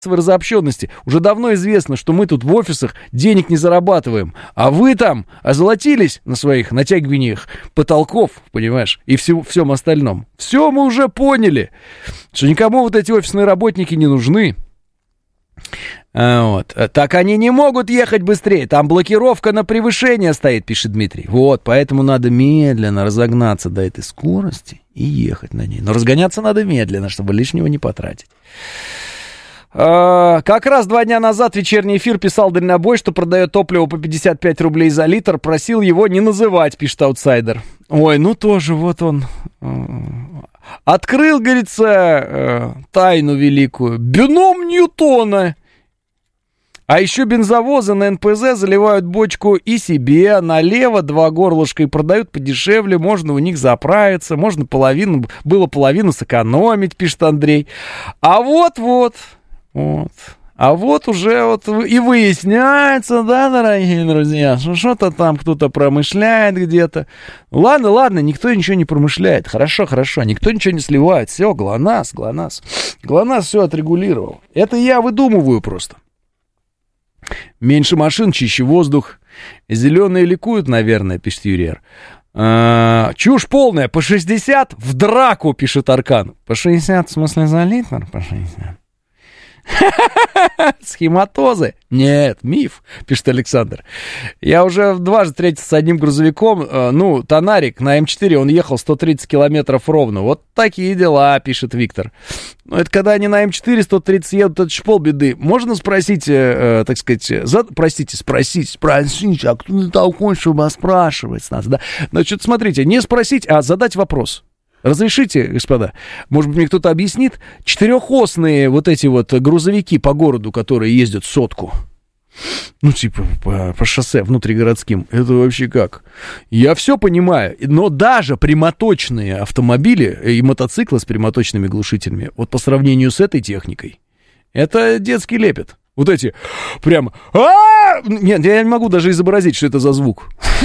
разобщенности. Уже давно известно, что мы тут в офисах денег не зарабатываем, а вы там озолотились на своих натягиваниях потолков, понимаешь, и всем остальном. Все мы уже поняли, что никому вот эти офисные работники не нужны. Вот. Так они не могут ехать быстрее, там блокировка на превышение стоит, пишет Дмитрий. Вот, поэтому надо медленно разогнаться до этой скорости и ехать на ней. Но разгоняться надо медленно, чтобы лишнего не потратить. Как раз 2 дня назад вечерний эфир писал дальнобой, что продает топливо по 55 рублей за литр. Просил его не называть, пишет аутсайдер. Ой, ну тоже вот он открыл, говорится, тайну великую. Бином Ньютона. А еще бензовозы на НПЗ заливают бочку и себе налево 2 горлышка и продают подешевле. Можно у них заправиться, можно половину сэкономить, пишет Андрей. А вот. А вот уже вот и выясняется, да, дорогие друзья, что что-то там кто-то промышляет где-то. Ладно, никто ничего не промышляет. Хорошо, никто ничего не сливает. Все, ГЛОНАСС. ГЛОНАСС все отрегулировал. Это я выдумываю просто. Меньше машин, чище воздух. Зеленые ликуют, наверное, пишет Юриер. Чушь полная. По 60 в драку, пишет Аркан. По 60, в смысле, за литр? По 60. Схематозы? Нет, миф, пишет Александр. Я уже дважды встретился с одним грузовиком, Тонарик на М4, он ехал 130 километров ровно. Вот такие дела, пишет Виктор. Но это когда они на М4 130 едут, это ж полбеды. Можно спросить, так сказать, спросить, а кто ты такой, чтобы спрашивать нас, да? Значит, смотрите, не спросить, а задать вопрос. Разрешите, господа, может быть, мне кто-то объяснит, 4-осные вот эти вот грузовики по городу, которые ездят сотку, по шоссе внутригородским, это вообще как? Я все понимаю, но даже прямоточные автомобили и мотоциклы с прямоточными глушителями, вот по сравнению с этой техникой, это детский лепет. Вот эти прям... Нет, я не могу даже изобразить, что это за звук.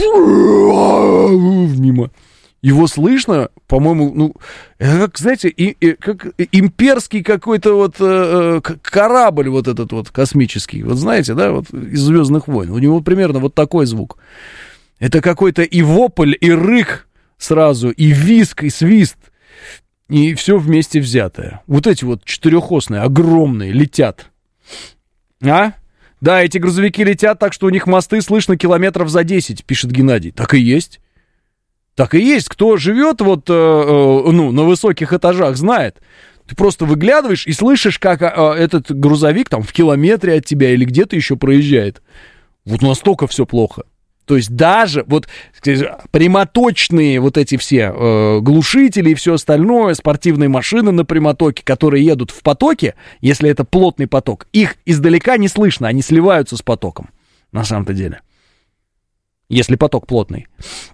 Мимо. Его слышно, по-моему, это как, знаете, как имперский какой-то вот корабль вот этот вот космический, вот знаете, да, вот из «Звездных войн». У него примерно вот такой звук. Это какой-то и вопль, и рык сразу, и визг, и свист, и все вместе взятое. Вот эти вот 4-осные, огромные, летят. Да, эти грузовики летят так, что у них мосты слышно километров за 10, пишет Геннадий. Так и есть. Так и есть. Кто живет вот, на высоких этажах, знает. Ты просто выглядываешь и слышишь, как этот грузовик там в километре от тебя или где-то еще проезжает. Вот настолько все плохо. То есть даже вот прямоточные вот эти все глушители и все остальное, спортивные машины на прямотоке, которые едут в потоке, если это плотный поток, их издалека не слышно, они сливаются с потоком, на самом-то деле. Если поток плотный.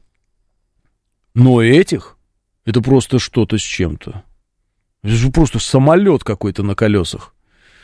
Но этих, это просто что-то с чем-то. Это же просто самолет какой-то на колесах.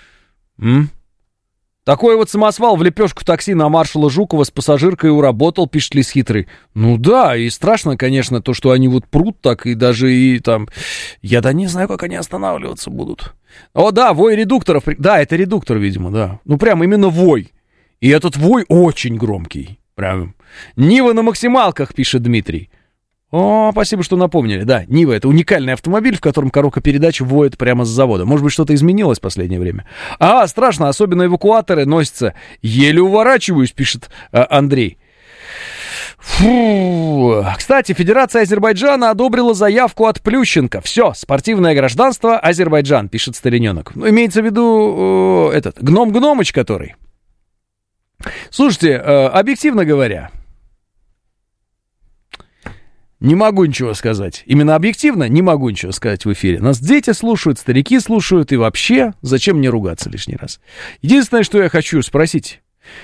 Такой вот самосвал в лепешку такси на маршала Жукова с пассажиркой уработал, пишет Лис Хитрый. Ну да, и страшно, конечно, то, что они вот прут так, и даже и там... Я не знаю, как они останавливаться будут. О, да, вой редукторов. Да, это редуктор, видимо, да. Ну, прям именно вой. И этот вой очень громкий. Прям. Нива на максималках, пишет Дмитрий. О, спасибо, что напомнили. Да, Нива — это уникальный автомобиль, в котором коробка передач воет прямо с завода. Может быть, что-то изменилось в последнее время. Страшно, особенно эвакуаторы носятся. Еле уворачиваюсь, пишет Андрей. Фу. Кстати, Федерация Азербайджана одобрила заявку от Плющенко. Все, спортивное гражданство Азербайджан, пишет Стариненок. Ну, имеется в виду Гном Гномыч, который. Слушайте, объективно говоря, не могу ничего сказать. Именно объективно не могу ничего сказать в эфире. Нас дети слушают, старики слушают, и вообще, зачем мне ругаться лишний раз? Единственное, что я хочу спросить,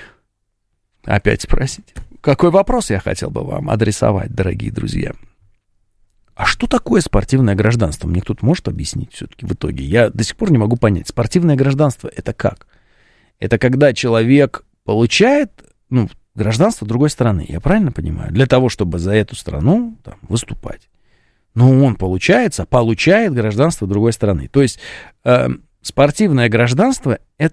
какой вопрос я хотел бы вам адресовать, дорогие друзья? А что такое спортивное гражданство? Мне кто-то может объяснить все-таки в итоге? Я до сих пор не могу понять. Спортивное гражданство — это как? Это когда человек получает, гражданство другой страны, я правильно понимаю? Для того, чтобы за эту страну там выступать. Но он получает гражданство другой страны. То есть Спортивное гражданство